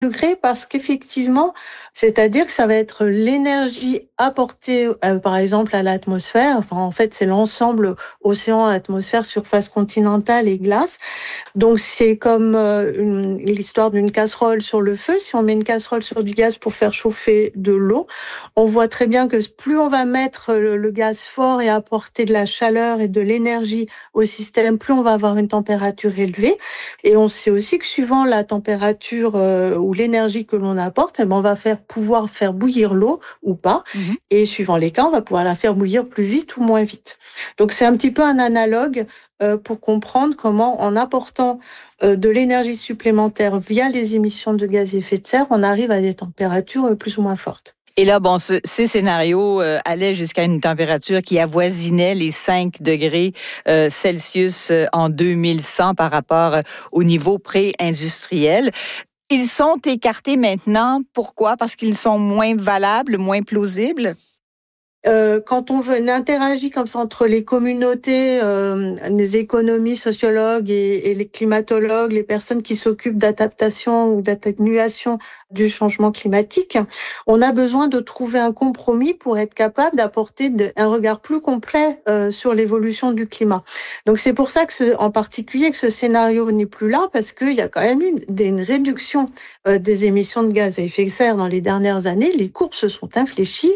degrés parce qu'effectivement, c'est-à-dire que ça va être l'énergie apportée, par exemple, à l'atmosphère. Enfin, en fait, c'est l'ensemble océan, atmosphère, surface continentale et glace. Donc, c'est comme l'histoire d'une casserole sur le feu. Si on met une casserole sur du gaz pour faire chauffer de l'eau, on voit très bien que plus on va mettre le gaz fort et apporter de la chaleur et de l'énergie au système, plus on va avoir une température élevée. Et on sait aussi que suivant la température ou l'énergie que l'on apporte, on va pouvoir faire bouillir l'eau ou pas. Et suivant les cas, on va pouvoir la faire bouillir plus vite ou moins vite. Donc, c'est un petit peu un analogue pour comprendre comment, en apportant de l'énergie supplémentaire via les émissions de gaz à effet de serre, on arrive à des températures plus ou moins fortes. Et là, ces scénarios allaient jusqu'à une température qui avoisinait les 5 degrés Celsius en 2100 par rapport au niveau pré-industriel. Ils sont écartés maintenant. Pourquoi? Parce qu'ils sont moins valables, moins plausibles? Quand on interagit comme ça entre les communautés, les économistes, sociologues et les climatologues, les personnes qui s'occupent d'adaptation ou d'atténuation du changement climatique, on a besoin de trouver un compromis pour être capable d'apporter un regard plus complet sur l'évolution du climat. Donc c'est pour ça que en particulier que ce scénario n'est plus là, parce qu'il y a quand même une réduction des émissions de gaz à effet de serre dans les dernières années. Les courbes se sont infléchies.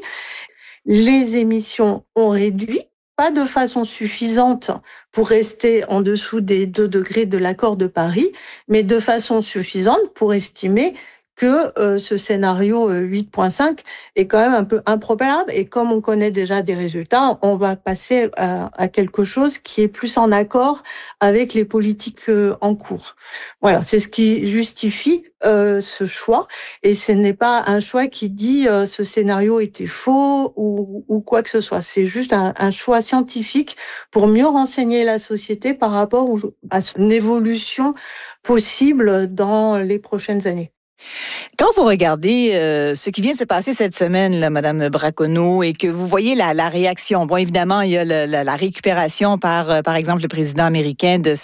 Les émissions ont réduit, pas de façon suffisante pour rester en dessous des 2 degrés de l'accord de Paris, mais de façon suffisante pour estimer que ce scénario 8.5 est quand même un peu improbable. Et comme on connaît déjà des résultats, on va passer à quelque chose qui est plus en accord avec les politiques en cours. Voilà, c'est ce qui justifie ce choix. Et ce n'est pas un choix qui dit ce scénario était faux ou quoi que ce soit. C'est juste un choix scientifique pour mieux renseigner la société par rapport à son évolution possible dans les prochaines années. Quand vous regardez ce qui vient de se passer cette semaine, là, Madame Braconnot, et que vous voyez la réaction, bon, évidemment, il y a la récupération par exemple, le président américain de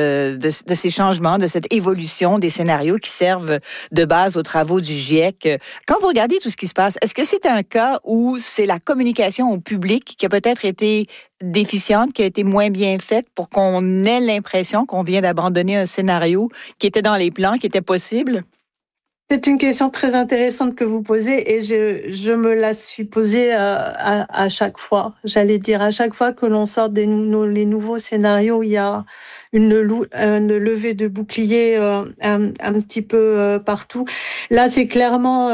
ces changements, de cette évolution des scénarios qui servent de base aux travaux du GIEC. Quand vous regardez tout ce qui se passe, est-ce que c'est un cas où c'est la communication au public qui a peut-être été déficiente, qui a été moins bien faite pour qu'on ait l'impression qu'on vient d'abandonner un scénario qui était dans les plans, qui était possible? C'est une question très intéressante que vous posez et je me la suis posée à chaque fois. J'allais dire, à chaque fois que l'on sort les nouveaux scénarios, il y a une levée de bouclier un petit peu partout. Là, c'est clairement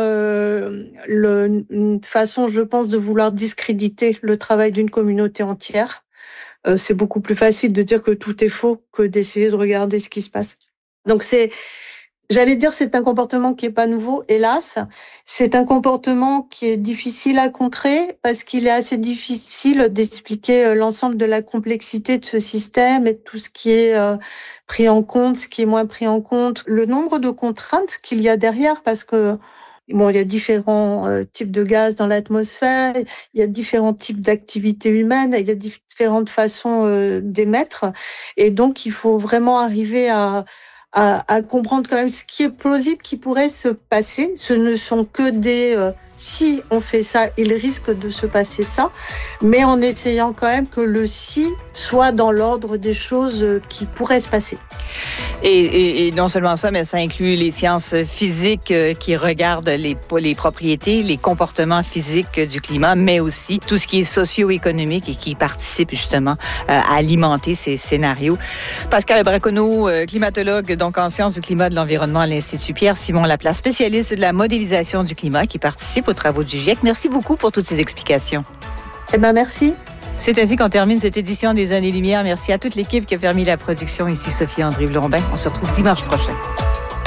une façon, je pense, de vouloir discréditer le travail d'une communauté entière. C'est beaucoup plus facile de dire que tout est faux que d'essayer de regarder ce qui se passe. Donc j'allais dire, c'est un comportement qui est pas nouveau, hélas. C'est un comportement qui est difficile à contrer parce qu'il est assez difficile d'expliquer l'ensemble de la complexité de ce système et tout ce qui est pris en compte, ce qui est moins pris en compte, le nombre de contraintes qu'il y a derrière parce que bon, il y a différents types de gaz dans l'atmosphère, il y a différents types d'activités humaines, il y a différentes façons d'émettre et donc il faut vraiment arriver à comprendre quand même ce qui est plausible qui pourrait se passer. Ce ne sont que si on fait ça, il risque de se passer ça, mais en essayant quand même que le si soit dans l'ordre des choses qui pourraient se passer. Et non seulement ça, mais ça inclut les sciences physiques qui regardent les propriétés, les comportements physiques du climat, mais aussi tout ce qui est socio-économique et qui participe justement à alimenter ces scénarios. Pascale Braconnot, climatologue donc en sciences du climat et de l'environnement à l'Institut Pierre-Simon Laplace, spécialiste de la modélisation du climat qui participe aux travaux du GIEC. Merci beaucoup pour toutes ces explications. Eh bien, merci. C'est ainsi qu'on termine cette édition des Années-Lumière. Merci à toute l'équipe qui a permis la production. Ici Sophie André-Blondin. On se retrouve dimanche prochain.